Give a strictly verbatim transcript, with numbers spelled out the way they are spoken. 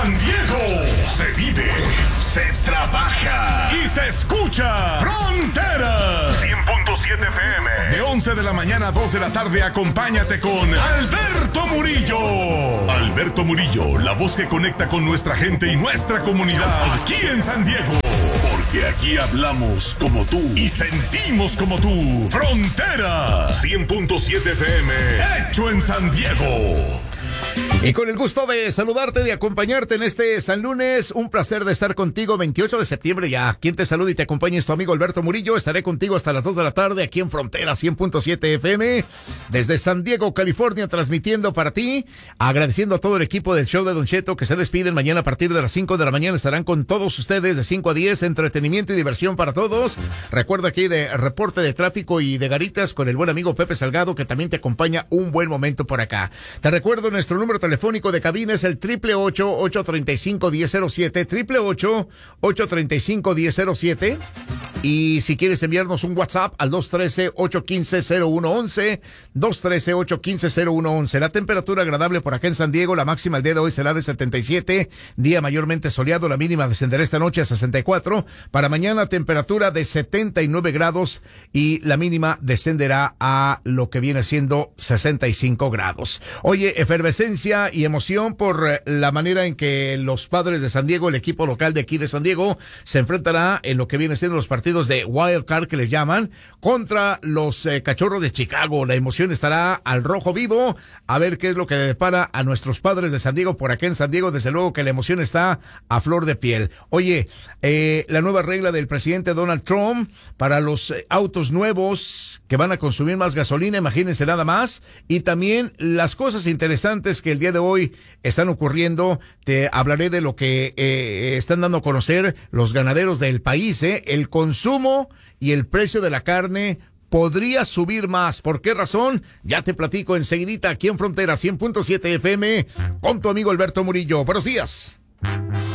San Diego se vive, se trabaja y se escucha. Fronteras cien punto siete F M. De once de la mañana a dos de la tarde, acompáñate con Alberto Murillo. Alberto Murillo, la voz que conecta con nuestra gente y nuestra comunidad aquí en San Diego. Porque aquí hablamos como tú y sentimos como tú. Fronteras cien punto siete F M, hecho en San Diego. Y con el gusto de saludarte, de acompañarte en este San Lunes, un placer de estar contigo, veintiocho de septiembre ya. Quien te saluda y te acompaña es tu amigo Alberto Murillo. Estaré contigo hasta las dos de la tarde aquí en Frontera cien punto siete F M, desde San Diego, California, transmitiendo para ti, agradeciendo a todo el equipo del show de Don Cheto que se despiden mañana a partir de las cinco de la mañana. Estarán con todos ustedes de cinco a diez, entretenimiento y diversión para todos. Recuerda aquí de reporte de tráfico y de garitas con el buen amigo Pepe Salgado, que también te acompaña un buen momento por acá. Te recuerdo nuestro número telefónico de cabina es el triple ocho, ocho treinta y cinco, diez cero siete, triple ocho, ocho treinta y cinco, diez cero siete. Y si quieres enviarnos un WhatsApp al dos uno tres, ocho uno cinco, cero uno once, dos uno tres, ocho uno cinco, cero uno once. La temperatura agradable por acá en San Diego, la máxima el día de hoy será de setenta y siete, día mayormente soleado, la mínima descenderá esta noche a sesenta y cuatro. Para mañana temperatura de setenta y nueve grados y la mínima descenderá a lo que viene siendo sesenta y cinco grados. Oye, efervescencia y emoción por la manera en que los Padres de San Diego, el equipo local de aquí de San Diego, se enfrentará en lo que viene siendo los partidos de Wild Card, que les llaman, contra los eh, Cachorros de Chicago. La emoción estará al rojo vivo, a ver qué es lo que depara a nuestros Padres de San Diego por acá en San Diego. Desde luego que la emoción está a flor de piel. Oye, eh, la nueva regla del presidente Donald Trump para los eh, autos nuevos que van a consumir más gasolina, imagínense nada más, y también las cosas interesantes que el día de hoy están ocurriendo. Te hablaré de lo que eh, están dando a conocer los ganaderos del país, eh, el consumo consumo y el precio de la carne podría subir más. ¿Por qué razón? Ya te platico enseguidita aquí en Frontera cien punto siete F M con tu amigo Alberto Murillo. Buenos días.